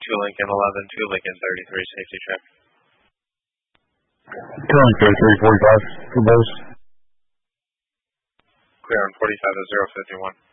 Lincoln 11, 2 Lincoln 33, safety check. 2 Lincoln 33, 45 for both. Clear on 45 to 051.